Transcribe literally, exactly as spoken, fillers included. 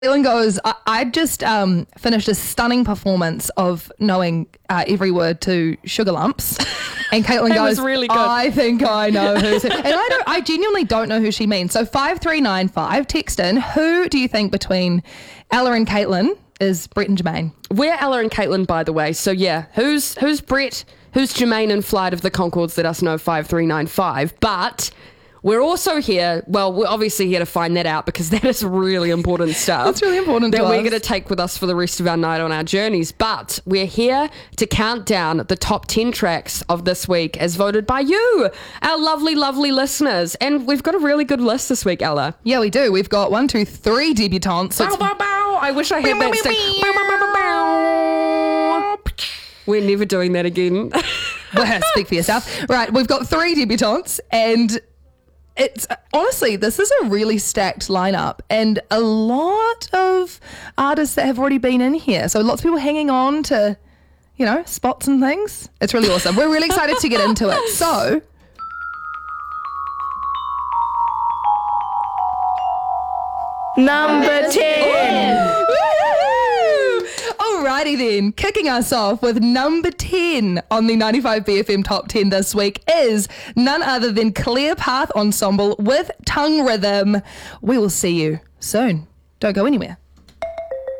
Caitlin goes, I, I just um, finished a stunning performance of knowing uh, every word to Sugar Lumps. And Caitlin That goes, was really good. I think I know who's who. And I don't, I genuinely don't know who she means. So five three nine five, text in, who do you think between Ella and Caitlin is Brett and Jermaine? We're Ella and Caitlin, by the way. So yeah, who's who's Brett? Who's Jermaine in Flight of the Conchords? Let us know, five three nine five. But we're also here, well, we're obviously here to find that out because that is really important stuff. That's really important that to we're us. going to take with us for the rest of our night on our journeys. But we're here to count down the top ten tracks of this week as voted by you, our lovely, lovely listeners. And we've got a really good list this week, Ella. Yeah, we do. We've got one, two, three debutantes. So Bow, it's- bow, bow. I wish I had that stick. Bow, bow, bow, bow, bow. We're never doing that again. Well, speak for yourself. Right, we've got three debutantes, and it's honestly, this is a really stacked lineup and a lot of artists that have already been in here. So lots of people hanging on to, you know, spots and things. It's really awesome. We're really excited to get into it. So Number ten. Alrighty then, kicking us off with number ten on the ninety-five B F M Top ten this week is none other than Clear Path Ensemble with Tongue Rhythm. We will see you soon. Don't go anywhere.